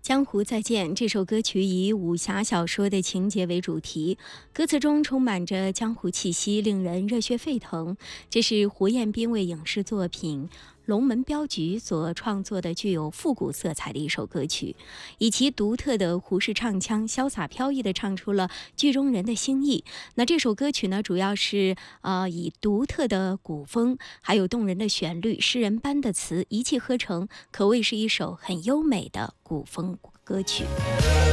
江湖再见这首歌曲以武侠小说的情节为主题，歌词中充满着江湖气息，令人热血沸腾。这是胡彦斌为影视作品龙门镖局所创作的具有复古色彩的一首歌曲，以其独特的胡式唱腔，潇洒飘逸地唱出了剧中人的心意。那这首歌曲呢，主要是以独特的古风，还有动人的旋律、诗人般的词一气呵成，可谓是一首很优美的古风歌曲。